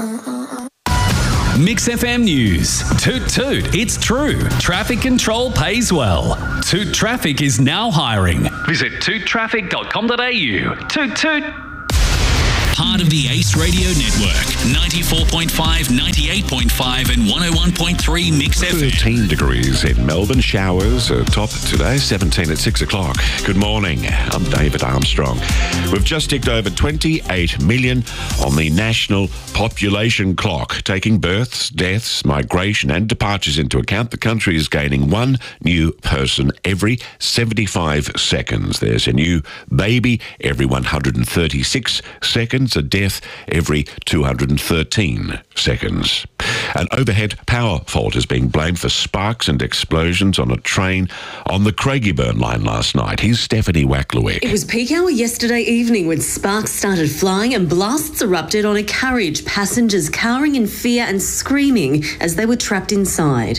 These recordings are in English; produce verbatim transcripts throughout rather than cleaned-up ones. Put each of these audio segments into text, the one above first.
Mix F M News. Toot toot, it's true. Traffic control pays well. Toot Traffic is now hiring. Visit toot traffic dot com dot a u. Toot toot. Part of the Ace Radio Network. ninety-four point five, ninety-eight point five and one oh one point three Mix F M. thirteen degrees in Melbourne. Showers are top today, seventeen at six o'clock. Good morning. I'm David Armstrong. We've just ticked over twenty-eight million on the national population clock. Taking births, deaths, migration and departures into account, the country is gaining one new person every seventy-five seconds. There's a new baby every one hundred thirty-six seconds. A death every two hundred thirteen seconds. An overhead power fault is being blamed for sparks and explosions on a train on the Craigieburn line last night. Here's Stephanie Wacklewick. It was peak hour yesterday evening when sparks started flying and blasts erupted on a carriage. Passengers cowering in fear and screaming as they were trapped inside.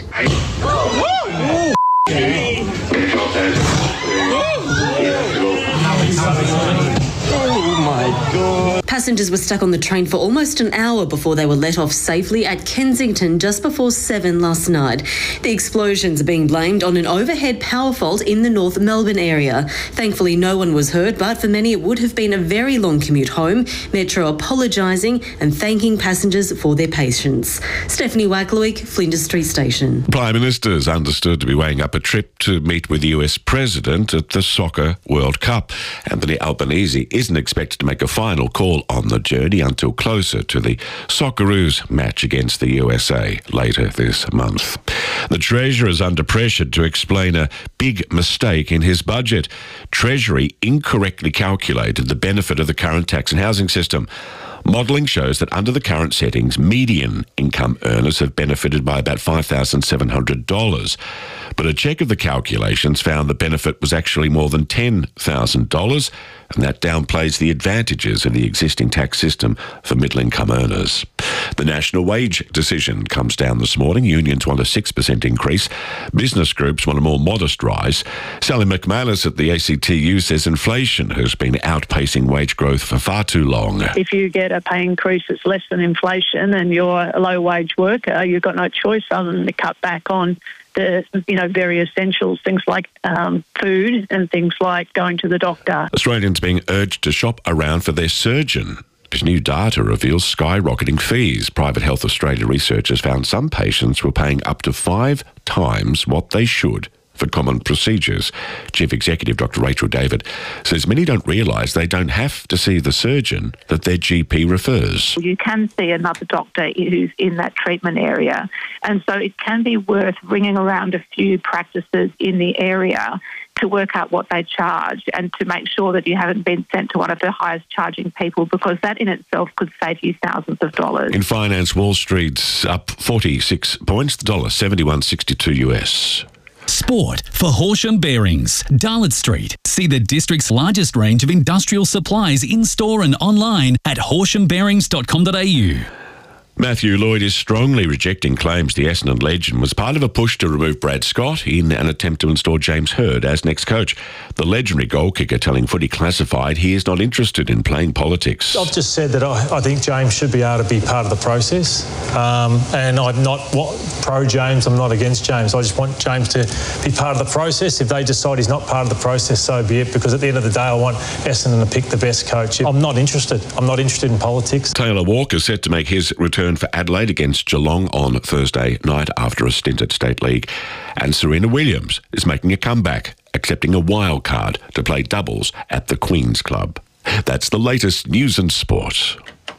Passengers were stuck on the train for almost an hour before they were let off safely at Kensington just before seven last night. The explosions are being blamed on an overhead power fault in the North Melbourne area. Thankfully, no one was hurt, but for many it would have been a very long commute home. Metro apologising and thanking passengers for their patience. Stephanie Wacklewick, Flinders Street Station. Prime Minister is understood to be weighing up a trip to meet with the U S President at the Soccer World Cup. Anthony Albanese isn't expected to make a final call on the journey until closer to the Socceroos match against the U S A later this month. The Treasurer is under pressure to explain a big mistake in his budget. Treasury incorrectly calculated the benefit of the current tax and housing system. Modelling shows that under the current settings, median income earners have benefited by about five thousand seven hundred dollars. But a check of the calculations found the benefit was actually more than ten thousand dollars, and that downplays the advantages of the existing tax system for middle-income earners. The national wage decision comes down this morning. Unions want a six percent increase. Business groups want a more modest rise. Sally McManus at the A C T U says inflation has been outpacing wage growth for far too long. If you get a pay increase that's less than inflation and you're a low-wage worker, you've got no choice other than to cut back on the, you know, very essentials, things like um, food and things like going to the doctor. Australians being urged to shop around for their surgeon. As new data reveals skyrocketing fees. Private Health Australia researchers found some patients were paying up to five times what they should for common procedures. Chief Executive Doctor Rachel David says many don't realise they don't have to see the surgeon that their G P refers. You can see another doctor who's in that treatment area, and so it can be worth ringing around a few practices in the area to work out what they charge and to make sure that you haven't been sent to one of the highest charging people, because that in itself could save you thousands of dollars. In finance, Wall Street's up forty-six points, the dollar seventy-one sixty-two U S. Sport for Horsham Bearings, Darlot Street. See the district's largest range of industrial supplies in-store and online at horsham bearings dot com dot a u. Matthew Lloyd is strongly rejecting claims the Essendon legend was part of a push to remove Brad Scott in an attempt to install James Hird as next coach. The legendary goal kicker telling Footy Classified he is not interested in playing politics. I've just said that I, I think James should be able to be part of the process, um, and I'm not what, pro-James, I'm not against James. I just want James to be part of the process. If they decide he's not part of the process, so be it, because at the end of the day I want Essendon to pick the best coach. I'm not interested. I'm not interested in politics. Taylor Walker set to make his return for Adelaide against Geelong on Thursday night after a stint at State League. And Serena Williams is making a comeback, accepting a wild card to play doubles at the Queen's Club. That's the latest news and sport.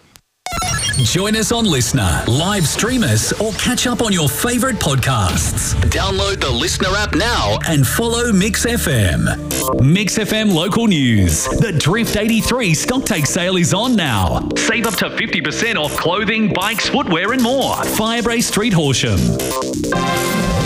Join us on Listener, live stream us, or catch up on your favourite podcasts. Download the Listener app now and follow Mix F M. Mix F M local news. The Drift eighty-three stocktake sale is on now. Save up to fifty percent off clothing, bikes, footwear and more. Firebrace Street, Horsham.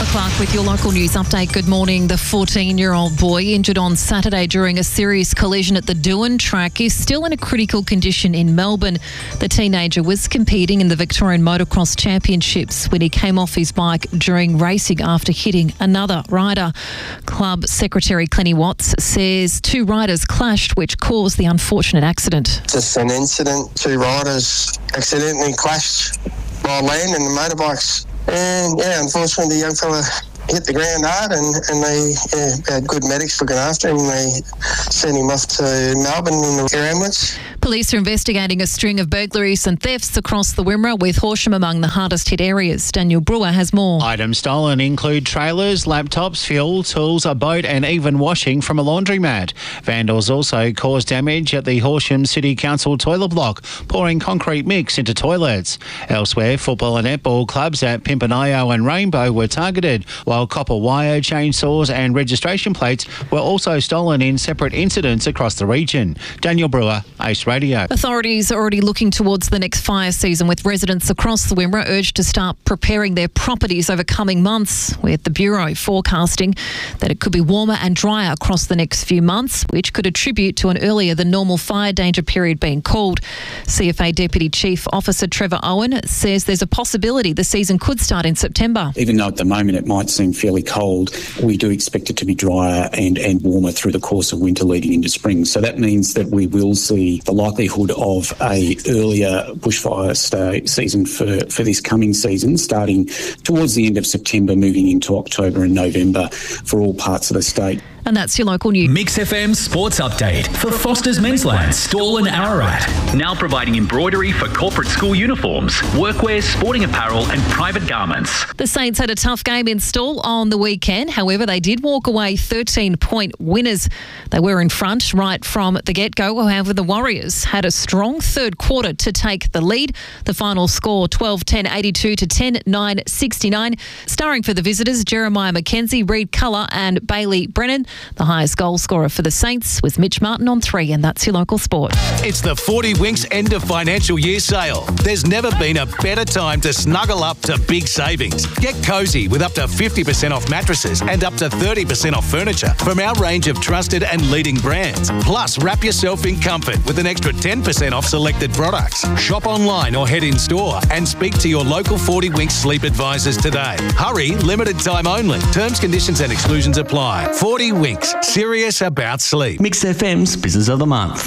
Clark with your local news update. Good morning. The fourteen-year-old boy injured on Saturday during a serious collision at the Doohan track is still in a critical condition in Melbourne. The teenager was competing in the Victorian Motocross Championships when he came off his bike during racing after hitting another rider. Club Secretary Clenny Watts says two riders clashed, which caused the unfortunate accident. Just an incident. Two riders accidentally clashed while landing the motorbikes. And, yeah, unfortunately, the young fella hit the ground hard and, and they yeah, had good medics looking after him. They sent him off to Melbourne in the air ambulance. Police are investigating a string of burglaries and thefts across the Wimmera, with Horsham among the hardest hit areas. Daniel Brewer has more. Items stolen include trailers, laptops, fuel, tools, a boat and even washing from a laundromat. Vandals also caused damage at the Horsham City Council toilet block, pouring concrete mix into toilets. Elsewhere, football and netball clubs at Pimpanayo and Rainbow were targeted, while copper wire, chainsaws and registration plates were also stolen in separate incidents across the region. Daniel Brewer, Ace Radio. Authorities are already looking towards the next fire season, with residents across the Wimmera urged to start preparing their properties over coming months, with the Bureau forecasting that it could be warmer and drier across the next few months, which could attribute to an earlier than normal fire danger period being called. C F A Deputy Chief Officer Trevor Owen says there's a possibility the season could start in September. Even though at the moment it might seem fairly cold, we do expect it to be drier and, and warmer through the course of winter leading into spring. So that means that we will see the likelihood of a earlier bushfire stay season for, for this coming season, starting towards the end of September, moving into October and November for all parts of the state. And that's your local news. Mix F M Sports Update for Foster's Mensland, Stawell and Ararat. Now providing embroidery for corporate school uniforms, workwear, sporting apparel and private garments. The Saints had a tough game in Stawell on the weekend. However, they did walk away thirteen-point winners. They were in front right from the get-go. However, the Warriors had a strong third quarter to take the lead. The final score twelve ten eighty-two to ten nine sixty-nine. Starring for the visitors, Jeremiah McKenzie, Reed Culler and Bailey Brennan. The highest goal scorer for the Saints was Mitch Martin on three, and that's your local sport. It's the forty Winks end of financial year sale. There's never been a better time to snuggle up to big savings. Get cosy with up to fifty percent off mattresses and up to thirty percent off furniture from our range of trusted and leading brands. Plus, wrap yourself in comfort with an extra ten percent off selected products. Shop online or head in store and speak to your local forty Winks sleep advisors today. Hurry, limited time only. Terms, conditions and exclusions apply. forty Winks, serious about sleep. Mix F M's Business of the Month.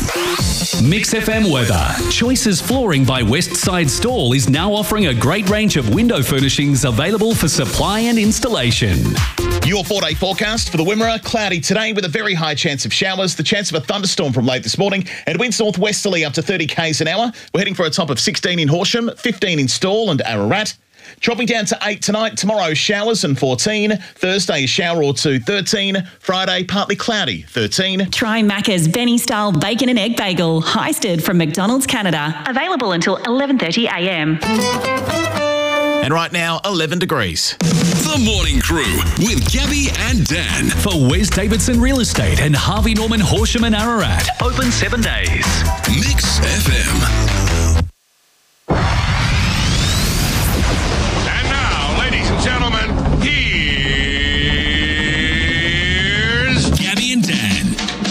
Mix F M weather. Choices Flooring by Westside Stawell is now offering a great range of window furnishings available for supply and installation. Your four-day forecast for the Wimmera: cloudy today with a very high chance of showers, the chance of a thunderstorm from late this morning, and winds northwesterly up to thirty k's an hour. We're heading for a top of sixteen in Horsham, fifteen in Stawell and Ararat. Dropping down to eight tonight. Tomorrow, showers and fourteen. Thursday, a shower or two, thirteen. Friday, partly cloudy, thirteen. Try Macca's Benny-style bacon and egg bagel, heisted from McDonald's Canada. Available until eleven thirty a m. And right now, eleven degrees. The Morning Crew with Gabby and Dan for Wes Davidson Real Estate and Harvey Norman Horsham and Ararat. Open seven days. Mix F M. Gentlemen, here's Gabby and Dan.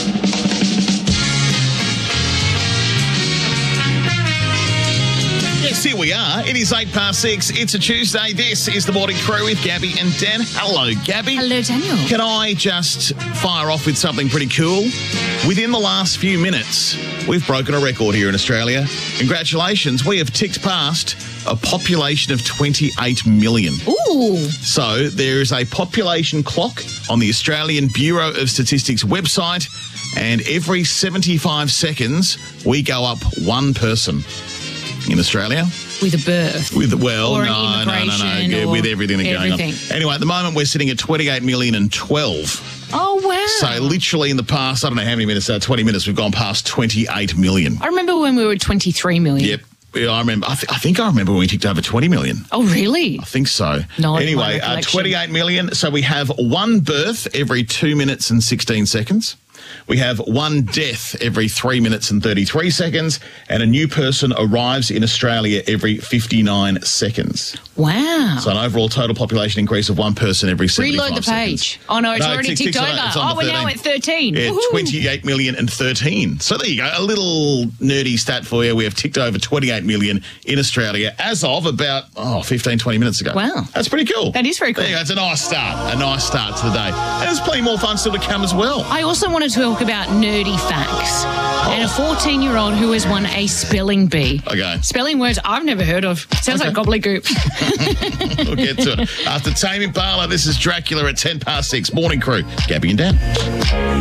Yes, here we are. It is eight past six. It's a Tuesday. This is the Morning Crew with Gabby and Dan. Hello, Gabby. Hello, Daniel. Can I just fire off with something pretty cool? Within the last few minutes, we've broken a record here in Australia. Congratulations. We have ticked past a population of twenty-eight million. Ooh. So there is a population clock on the Australian Bureau of Statistics website, and every seventy-five seconds we go up one person in Australia. With a birth. With well, or no, no, no, no, yeah, with everything that's going on. Anyway, at the moment we're sitting at twenty-eight million and twelve. Oh, wow. So literally in the past, I don't know how many minutes, uh, twenty minutes, we've gone past twenty-eight million. I remember when we were twenty-three million. Yep. Yeah, I remember. I, th- I think I remember when we ticked over twenty million. Oh, really? I think so. No, anyway, uh, twenty-eight million. So we have one birth every two minutes and sixteen seconds. We have one death every three minutes and thirty-three seconds, and a new person arrives in Australia every fifty-nine seconds. Wow. So an overall total population increase of one person every seventy-five Reload the seconds. page. Oh, no, it's No, already tick- ticked tick's over. on- it's on Oh, the we're now at thirteen. Yeah, Woohoo. twenty-eight million and thirteen. So there you go. A little nerdy stat for you. We have ticked over twenty-eight million in Australia as of about, oh, fifteen, twenty minutes ago. Wow. That's pretty cool. That is very cool. There you go. It's a nice start. A nice start to the day. And there's plenty more fun still to come as well. I also want to talk about nerdy facts and a fourteen-year-old who has won a spelling bee. Okay. Spelling words I've never heard of. Sounds like gobbledygook. We'll get to it. After Tame Impala, this is Dracula at ten past six. Morning crew. Gabby and Dan.